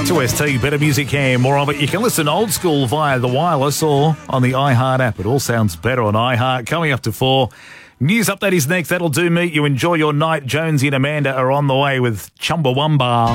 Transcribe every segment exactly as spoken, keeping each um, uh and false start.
two S T, better music here, more of it. You can listen old school via the wireless or on the iHeart app. It all sounds better on iHeart. Coming up to four. News update is next. That'll do me. You enjoy your night. Jonesy and Amanda are on the way with Chumbawamba.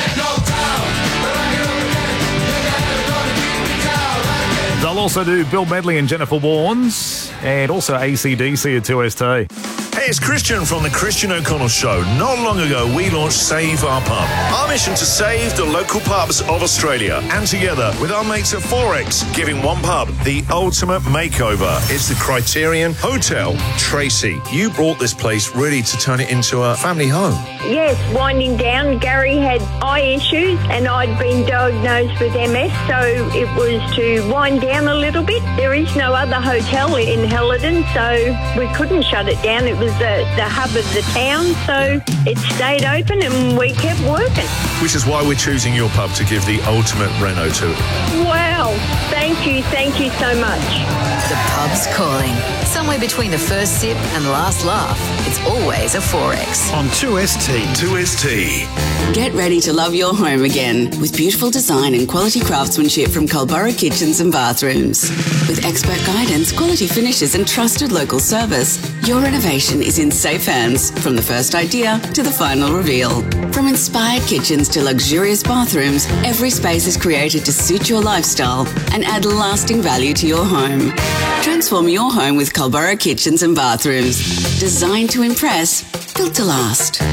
They'll also do Bill Medley and Jennifer Warnes, and also A C D C at two S T. Hey, it's Christian from the Christian O'Connell Show. Not long ago, we launched Save Our Pub. Our mission to save the local pubs of Australia. And together with our mates at Forex, giving one pub the ultimate makeover. It's the Criterion Hotel. Tracy, you brought this place really to turn it into a family home. Yes, winding down. Gary had eye issues and I'd been diagnosed with M S, so it was to wind down a little bit. There is no other hotel in Helidon, so we couldn't shut it down. It was the, the hub of the town, so it stayed open and we kept working. Which is why we're choosing your pub to give the ultimate reno to. Wow, thank you, thank you so much. The pub's calling. Somewhere between the first sip and last laugh, it's always a Forex. On two S T. two S T. Get ready to love your home again with beautiful design and quality craftsmanship from Culburra Kitchens and Bathrooms. With expert guidance, quality finishes and trusted local service, your renovation is in safe hands from the first idea to the final reveal. From inspired kitchens to luxurious bathrooms, every space is created to suit your lifestyle and add lasting value to your home. Transform your home with Culburra Kitchens and Bathrooms. Designed to impress, built to last.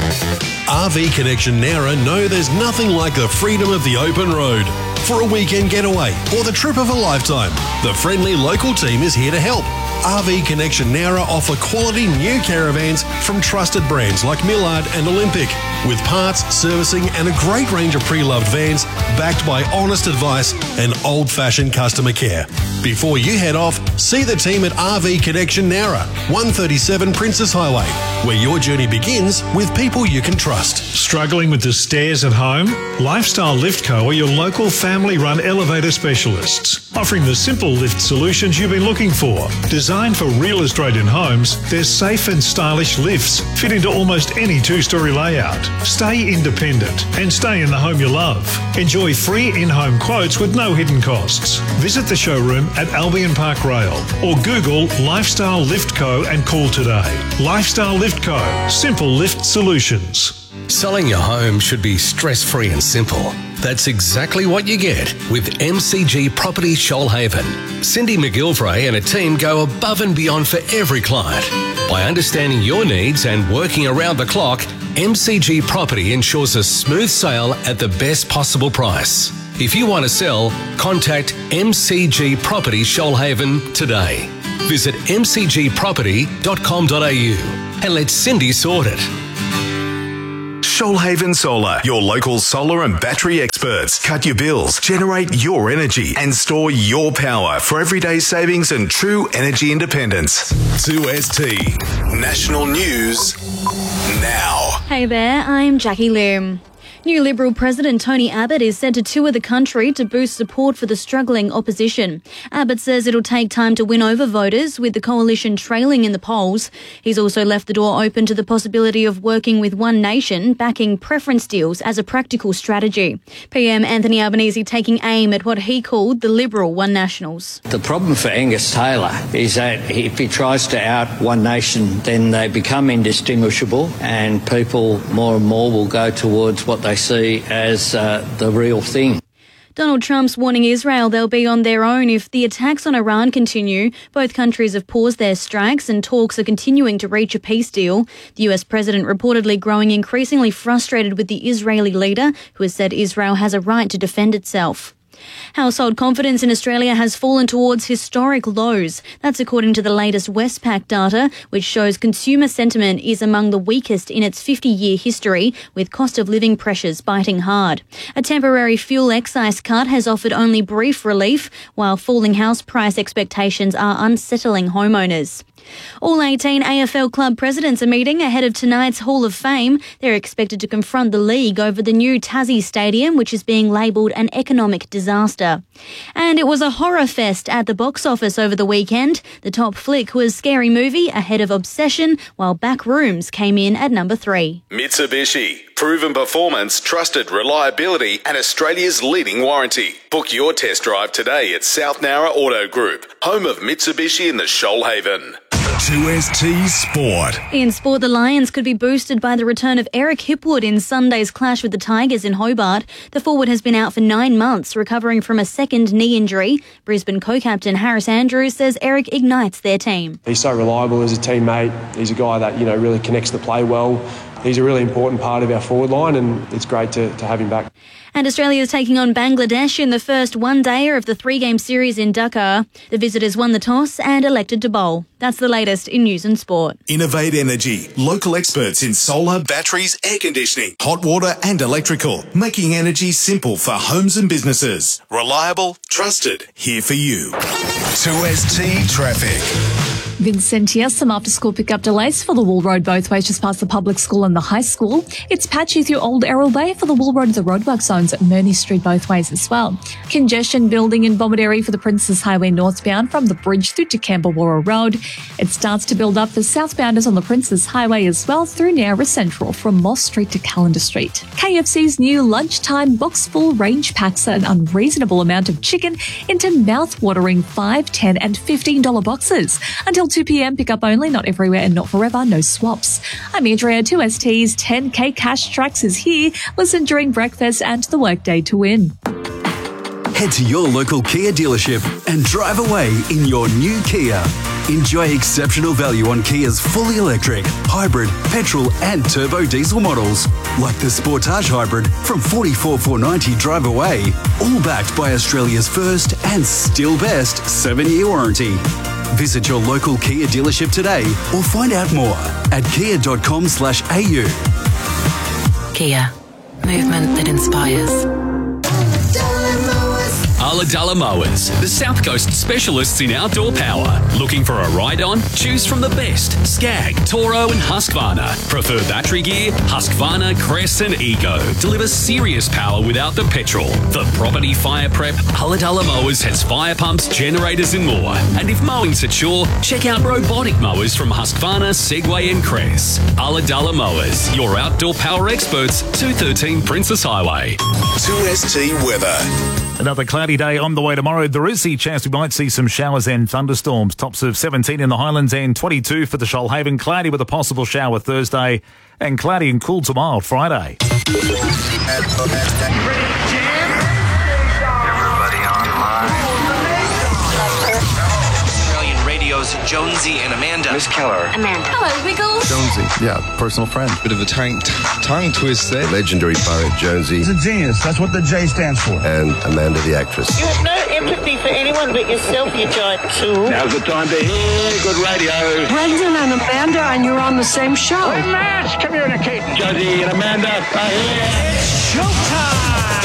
R V Connection Nowra know there's nothing like the freedom of the open road. For a weekend getaway or the trip of a lifetime, the friendly local team is here to help. R V Connection Nowra offer quality new caravans from trusted brands like Millard and Olympic, with parts, servicing and a great range of pre-loved vans backed by honest advice and old-fashioned customer care. Before you head off, see the team at R V Connection Nowra, one thirty-seven Princess Highway, where your journey begins with people you can trust. Struggling with the stairs at home? Lifestyle Lift Co are your local family-run elevator specialists, offering the simple lift solutions you've been looking for. Designed for real Australian homes, their safe and stylish lifts fit into almost any two-storey layout. Stay independent and stay in the home you love. Enjoy free in-home quotes with no hidden costs. Visit the showroom at Albion Park Rail or Google Lifestyle Lift Co and call today. Lifestyle Lift Co. Simple lift solutions. Selling your home should be stress-free and simple. That's exactly what you get with M C G Property Shoalhaven. Cindy McGilvray and a team go above and beyond for every client. By understanding your needs and working around the clock, M C G Property ensures a smooth sale at the best possible price. If you want to sell, contact M C G Property Shoalhaven today. Visit m c g property dot com dot a u and let Cindy sort it. Shoalhaven Solar, your local solar and battery experts. Cut your bills, generate your energy, and store your power for everyday savings and true energy independence. two S T. National News now. Hey there, I'm Jackie Lim. New Liberal President Tony Abbott is set to tour the country to boost support for the struggling opposition. Abbott says it'll take time to win over voters, with the coalition trailing in the polls. He's also left the door open to the possibility of working with One Nation, backing preference deals as a practical strategy. P M Anthony Albanese taking aim at what he called the Liberal One Nationals. The problem for Angus Taylor is that if he tries to out One Nation, then they become indistinguishable and people more and more will go towards what they see as uh, the real thing. Donald Trump's warning Israel they'll be on their own if the attacks on Iran continue. Both countries have paused their strikes and talks are continuing to reach a peace deal. The U S president reportedly growing increasingly frustrated with the Israeli leader, who has said Israel has a right to defend itself. Household confidence in Australia has fallen towards historic lows. That's according to the latest Westpac data, which shows consumer sentiment is among the weakest in its fifty-year history, with cost of living pressures biting hard. A temporary fuel excise cut has offered only brief relief, while falling house price expectations are unsettling homeowners. All eighteen A F L club presidents are meeting ahead of tonight's Hall of Fame. They're expected to confront the league over the new Tassie Stadium, which is being labelled an economic disaster. And it was a horror fest at the box office over the weekend. The top flick was Scary Movie ahead of Obsession, while Backrooms came in at number three. Mitsubishi, Proven performance, trusted reliability, and Australia's leading warranty. Book your test drive today at South Nowra Auto Group, home of Mitsubishi in the Shoalhaven. two S T Sport. In sport, the Lions could be boosted by the return of Eric Hipwood in Sunday's clash with the Tigers in Hobart. The forward has been out for nine months, recovering from a second knee injury. Brisbane co-captain Harris Andrews says Eric ignites their team. He's so reliable as a teammate. He's a guy that, you know, really connects the play well. He's a really important part of our forward line, and it's great to, to have him back. And Australia is taking on Bangladesh in the first one-dayer of the three-game series in Dhaka. The visitors won the toss and elected to bowl. That's the latest in news and sport. Innovate Energy, local experts in solar, batteries, air conditioning, hot water and electrical, making energy simple for homes and businesses. Reliable, trusted, here for you. two S T Traffic. Vincentia, some after-school pickup delays for the Wool Road both ways just past the public school and the high school. It's patchy through Old Errol Bay for the Wool Road and the roadwork zones at Murney Street both ways as well. Congestion building in Bomaderry for the Princes Highway northbound from the bridge through to Camberwarra Road. It starts to build up for southbounders on the Princes Highway as well through Nowra Central from Moss Street to Callender Street. K F C's new lunchtime box full range packs an unreasonable amount of chicken into mouth-watering five, ten and fifteen dollars boxes. Until two p.m, pick up only, not everywhere and not forever, no swaps. I'm Andrea, two S T's ten K Cash Tracks is here. Listen during breakfast and the workday to win. Head to your local Kia dealership and drive away in your new Kia. Enjoy exceptional value on Kia's fully electric, hybrid, petrol and turbo diesel models, like the Sportage Hybrid from forty-four thousand four hundred ninety dollars drive away, all backed by Australia's first and still best seven-year warranty. Visit your local Kia dealership today or find out more at kia.com slash au. Kia. Movement that inspires. Ulladulla Mowers, the South Coast specialists in outdoor power. Looking for a ride-on? Choose from the best. Skag, Toro and Husqvarna. Prefer battery gear? Husqvarna, Crest and Ego. Deliver serious power without the petrol. For property fire prep, Ulladulla Mowers has fire pumps, generators and more. And if mowing's a chore, check out robotic mowers from Husqvarna, Segway and Crest. Ulladulla Mowers, your outdoor power experts, two thirteen Princess Highway. two S T Weather. Another cloudy day on the way tomorrow. There is the chance we might see some showers and thunderstorms. Tops of seventeen in the Highlands and twenty-two for the Shoalhaven. Cloudy with a possible shower Thursday and cloudy and cool to mild Friday. Jonesy and Amanda. Miss Keller. Amanda. Hello, Wiggles. Jonesy, yeah, personal friend. Bit of a tongue, tongue twist there. Legendary poet Jonesy. He's a genius. That's what the J stands for. And Amanda the actress. You have no empathy for anyone but yourself, you giant tool. Now's the time to hear good radio. Brendan and Amanda, and you're on the same show. Hey, Mash, come here in a cape. Jonesy and Amanda are here. It's showtime.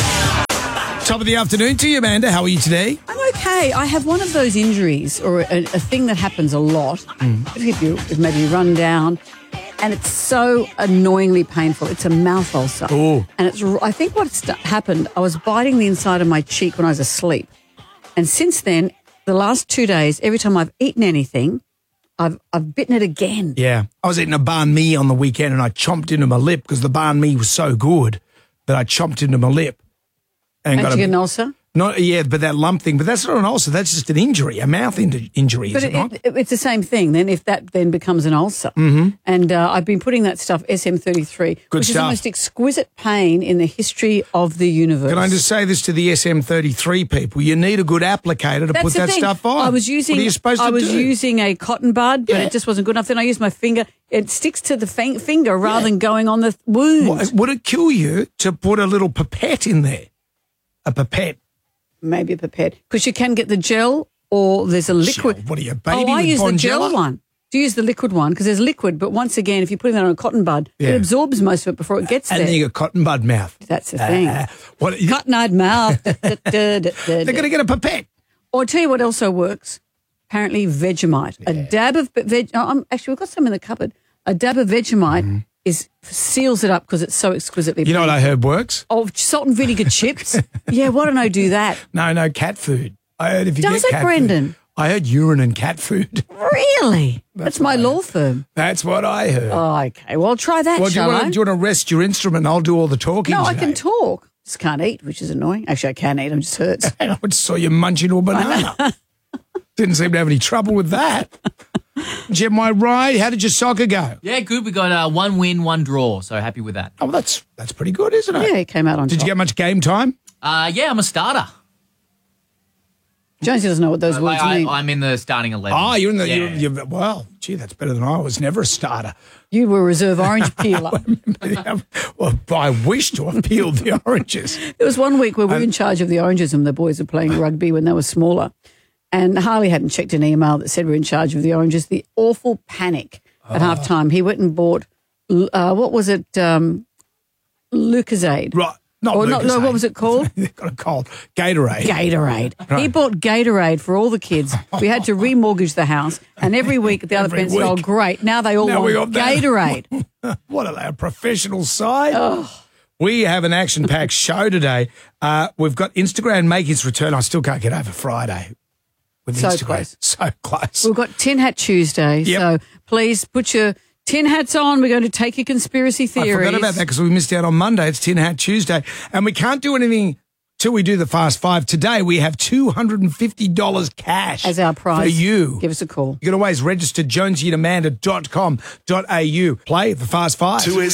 Top of the afternoon to you, Amanda. How are you today? I'm okay. I have one of those injuries, or a, a thing that happens a lot. Mm. If you if maybe you run down, and it's so annoyingly painful. It's a mouth ulcer. Ooh. And it's. I think what's happened, I was biting the inside of my cheek when I was asleep. And since then, the last two days, every time I've eaten anything, I've I've bitten it again. Yeah. I was eating a banh mi on the weekend and I chomped into my lip because the banh mi was so good that I chomped into my lip. And, and got you a, get an ulcer? Not, yeah, but that lump thing. But that's not an ulcer. That's just an injury, a mouth in- injury, but is it, it not? It, it's the same thing then if that then becomes an ulcer. Mm-hmm. And uh, I've been putting that stuff, S M thirty-three, Good which stuff. is the most exquisite pain in the history of the universe. Can I just say this to the S M thirty-three people? You need a good applicator to That's put the that thing. stuff on. I was using, what are you supposed I to was do? using a cotton bud, but Yeah. it just wasn't good enough. Then I used my finger. It sticks to the fang- finger rather yeah. than going on the th- wound. What, would it kill you to put a little pipette in there? A pipette? Maybe a pipette. Because you can get the gel or there's a liquid. Gel. What are you, baby? Oh, I with use the Bonjela? gel one. Do you use the liquid one? Because there's liquid, but once again, if you're putting that on a cotton bud, Yeah. it absorbs most of it before it gets And there. then you got cotton bud mouth. That's the thing. Uh, what, Cotton-eyed mouth. They're They're going to get a pipette. Or I'll tell you what also works. Apparently Vegemite. Yeah. A dab of veg. Oh, I'm, actually, we've got some in the cupboard. A dab of Vegemite mm. is seals it up because it's so exquisitely. You know what I heard works? Oh, salt and vinegar chips. Yeah, why don't I do that? No, no, cat food. I heard if you Does get it, cat Brendan? food, I heard urine and cat food. Really? That's, That's my law firm. That's what I heard. Oh, okay. Well, try that, well, do shall you I? want to, do you want to rest your instrument and I'll do all the talking No, today? I can talk. Just can't eat, which is annoying. Actually, I can eat. I'm just hurts. I just saw you munching a banana. Didn't seem to have any trouble with that. Jim, am I right? How did your soccer go? Yeah, good. We got uh, one win, one draw, so happy with that. Oh, that's that's pretty good, isn't it? Yeah, it came out on Did top. you get much game time? Uh, yeah, I'm a starter. Jonesy doesn't know what those Uh, words I, mean. I'm in the starting eleven. Oh, you're in the. Yeah. You're, you're, well, gee, that's better than I was. Never a starter. You were a reserve orange peeler. Well, I wish to have peeled the oranges. There was one week where we were in charge of the oranges and the boys were playing rugby when they were smaller. And Harley hadn't checked an email that said we're in charge of the oranges. The awful panic at Oh. half time. He went and bought, uh, what was it, um, Lucozade. Right. Not or Lucozade. not, no, what was it called? They've got a cold. Gatorade. Gatorade. Right. He bought Gatorade for all the kids. We had to remortgage the house. And every week the other Every parents said, oh, week. great. Now they all Now we want got that. Gatorade. What are they, a professional side? We have an action-packed show today. Uh, we've got Instagram make its return. I still can't get over Friday with So Instagram. close. So close. We've got Tin Hat Tuesday. Yep. So please put your tin hats on. We're going to take your conspiracy theories. I forgot about that because we missed out on Monday. It's Tin Hat Tuesday. And we can't do anything till we do the Fast Five. Today, we have two hundred fifty dollars cash As our prize. for you. Give us a call. You can always register jonesy and amanda dot com dot a u. Play the Fast Five. Two